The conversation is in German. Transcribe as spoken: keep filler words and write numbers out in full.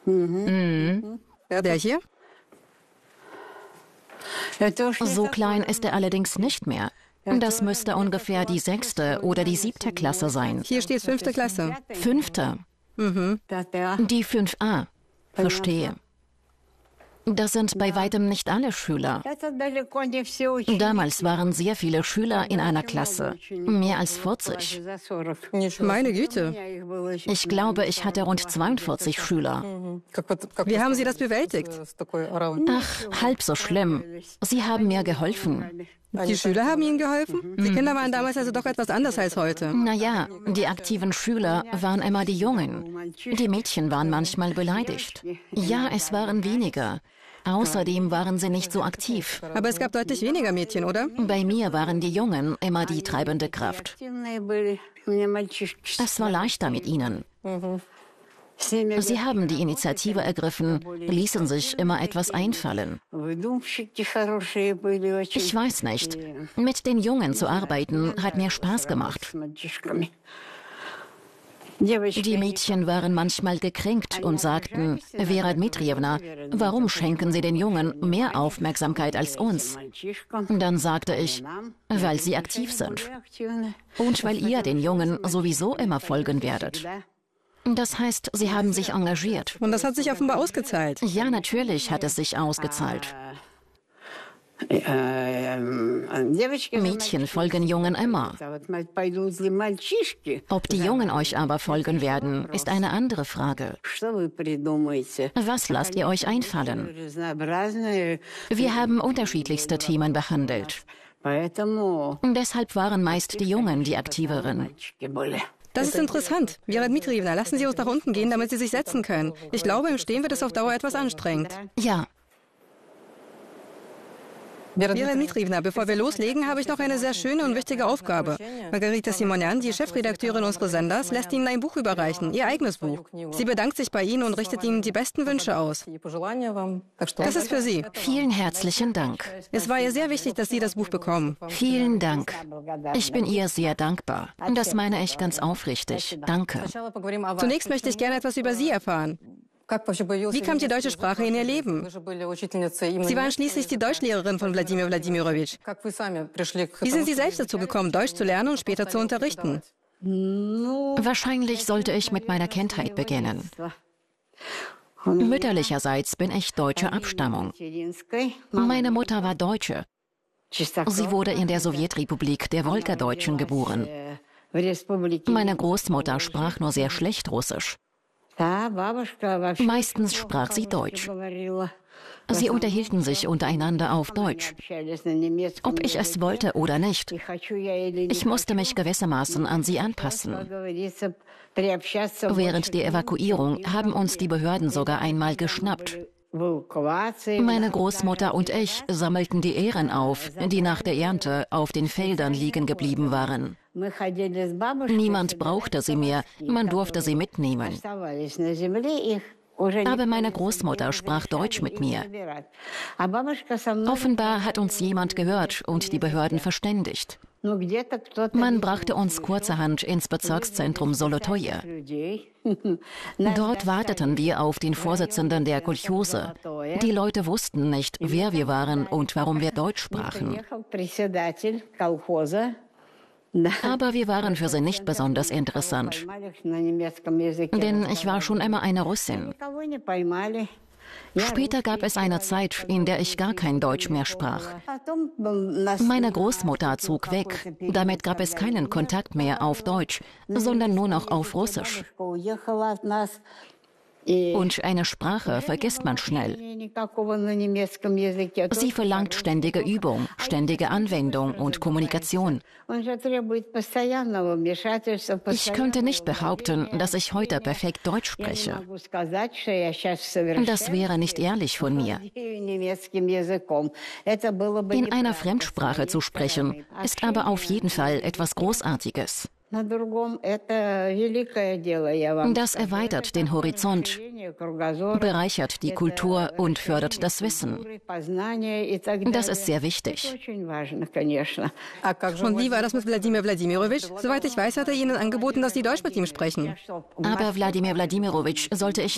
Mhm. Der hier? So klein ist er allerdings nicht mehr. Das müsste ungefähr die sechste oder die siebte Klasse sein. Hier steht fünfte Klasse. Fünfte. Mhm. Die fünf a. Verstehe. Das sind bei weitem nicht alle Schüler. Damals waren sehr viele Schüler in einer Klasse. Mehr als vierzig. Meine Güte. Ich glaube, ich hatte rund zweiundvierzig Schüler. Wie haben Sie das bewältigt? Ach, halb so schlimm. Sie haben mir geholfen. Die Schüler haben Ihnen geholfen? Die Kinder waren damals also doch etwas anders als heute. Naja, die aktiven Schüler waren immer die Jungen. Die Mädchen waren manchmal beleidigt. Ja, es waren weniger. Außerdem waren sie nicht so aktiv. Aber es gab deutlich weniger Mädchen, oder? Bei mir waren die Jungen immer die treibende Kraft. Es war leichter mit ihnen. Sie haben die Initiative ergriffen, ließen sich immer etwas einfallen. Ich weiß nicht. Mit den Jungen zu arbeiten, hat mir Spaß gemacht. Die Mädchen waren manchmal gekränkt und sagten, Vera Dmitrijewna, warum schenken Sie den Jungen mehr Aufmerksamkeit als uns? Dann sagte ich, weil sie aktiv sind. Und weil ihr den Jungen sowieso immer folgen werdet. Das heißt, sie haben sich engagiert. Und das hat sich offenbar ausgezahlt. Ja, natürlich hat es sich ausgezahlt. Mädchen folgen Jungen immer. Ob die Jungen euch aber folgen werden, ist eine andere Frage. Was lasst ihr euch einfallen? Wir haben unterschiedlichste Themen behandelt. Deshalb waren meist die Jungen die aktiveren. Das ist interessant. Vera Dmitrijewna, lassen Sie uns nach unten gehen, damit Sie sich setzen können. Ich glaube, im Stehen wird es auf Dauer etwas anstrengend. Ja. Vera Dmitrijewna, bevor wir loslegen, habe ich noch eine sehr schöne und wichtige Aufgabe. Margarita Simonian, die Chefredakteurin unseres Senders, lässt Ihnen ein Buch überreichen, ihr eigenes Buch. Sie bedankt sich bei Ihnen und richtet Ihnen die besten Wünsche aus. Das ist für Sie. Vielen herzlichen Dank. Es war ihr sehr wichtig, dass Sie das Buch bekommen. Vielen Dank. Ich bin ihr sehr dankbar. Das meine ich ganz aufrichtig. Danke. Zunächst möchte ich gerne etwas über Sie erfahren. Wie kam die deutsche Sprache in Ihr Leben? Sie waren schließlich die Deutschlehrerin von Wladimir Wladimirovich. Wie sind Sie selbst dazu gekommen, Deutsch zu lernen und später zu unterrichten? Wahrscheinlich sollte ich mit meiner Kindheit beginnen. Mütterlicherseits bin ich deutscher Abstammung. Meine Mutter war Deutsche. Sie wurde in der Sowjetrepublik der Wolgadeutschen geboren. Meine Großmutter sprach nur sehr schlecht Russisch. Meistens sprach sie Deutsch. Sie unterhielten sich untereinander auf Deutsch. Ob ich es wollte oder nicht. Ich musste mich gewissermaßen an sie anpassen. Während der Evakuierung haben uns die Behörden sogar einmal geschnappt. Meine Großmutter und ich sammelten die Ähren auf, die nach der Ernte auf den Feldern liegen geblieben waren. Niemand brauchte sie mehr, man durfte sie mitnehmen. Aber meine Großmutter sprach Deutsch mit mir. Offenbar hat uns jemand gehört und die Behörden verständigt. Man brachte uns kurzerhand ins Bezirkszentrum Solotoje. Dort warteten wir auf den Vorsitzenden der Kolchose. Die Leute wussten nicht, wer wir waren und warum wir Deutsch sprachen. Aber wir waren für sie nicht besonders interessant. Denn ich war schon immer eine Russin. Später gab es eine Zeit, in der ich gar kein Deutsch mehr sprach. Meine Großmutter zog weg. Damit gab es keinen Kontakt mehr auf Deutsch, sondern nur noch auf Russisch. Und eine Sprache vergisst man schnell. Sie verlangt ständige Übung, ständige Anwendung und Kommunikation. Ich könnte nicht behaupten, dass ich heute perfekt Deutsch spreche. Das wäre nicht ehrlich von mir. In einer Fremdsprache zu sprechen, ist aber auf jeden Fall etwas Großartiges. Das erweitert den Horizont, bereichert die Kultur und fördert das Wissen. Das ist sehr wichtig. Und wie war das mit Wladimir Wladimirovich? Soweit ich weiß, hat er Ihnen angeboten, dass Sie Deutsch mit ihm sprechen. Aber Wladimir Wladimirovich sollte ich